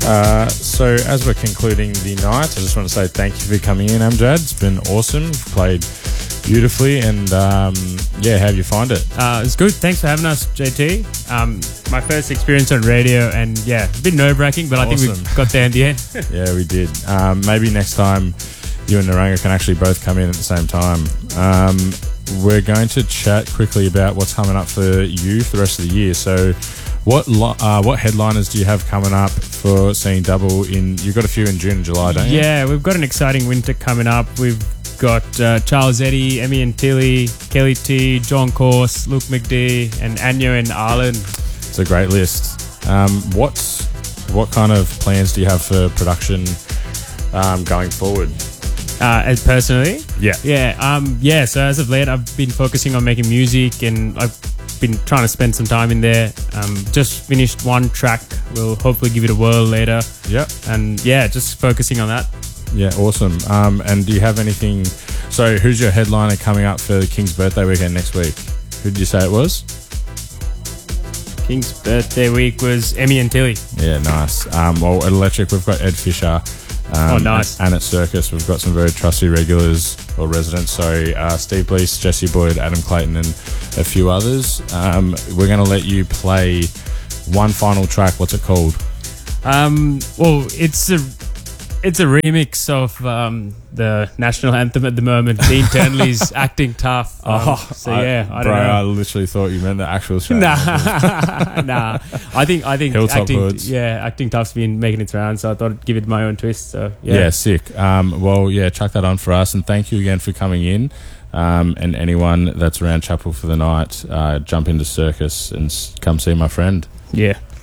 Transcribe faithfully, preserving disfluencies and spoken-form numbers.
Uh, so as we're concluding the night, I just want to say thank you for coming in, Amjad. It's been awesome. You've played beautifully, and um, yeah, how do you find it? Uh, it's good. Thanks for having us, J T. Um, my first experience on radio, and yeah, it's a bit nerve-wracking, but awesome. I think we got there in the end. Yeah, we did. Um, maybe next time you and Naranga can actually both come in at the same time. Um, we're going to chat quickly about what's coming up for you for the rest of the year. So what lo- uh, what headliners do you have coming up for Seeing Double in... You've got a few in June and July, don't you? Yeah, we've got an exciting winter coming up. We've got uh, Charles Eddie, Emmy and Tilly, Kelly T, John Course, Luke McD, and Anyo and Arlen. It's a great list. Um, what, what kind of plans do you have for production um, going forward? Uh, as personally? Yeah. Yeah, um, yeah, so as of late, I've been focusing on making music, and I've been trying to spend some time in there. Um, just finished one track. We'll hopefully give it a whirl later. Yeah. And yeah, just focusing on that. Yeah, awesome. Um, and do you have anything... So who's your headliner coming up for the King's birthday weekend next week? Who did you say it was? King's birthday week was Emmy and Tilly. Yeah, nice. Um, well, at Electric, we've got Ed Fisher. Um, oh, nice. And at Circus, we've got some very trusty regulars or residents. So uh, Steve Blease, Jesse Boyd, Adam Clayton, and a few others. Um, we're going to let you play one final track. What's it called? Um, well, it's a it's a remix of um, the national anthem at the moment. The Internally is Acting Tough. Um, oh, so yeah, I, I bro, don't know. I literally thought you meant the actual track. Nah, nah. I think I think Hilltop acting, Hoods. yeah, Acting Tough's been making its round, so I thought I'd give it my own twist. So yeah, Yeah, sick. Um, well, yeah, chuck that on for us, and thank you again for coming in. Um, and anyone that's around Chapel for the night, uh, jump into Circus and s- come see my friend. Yeah.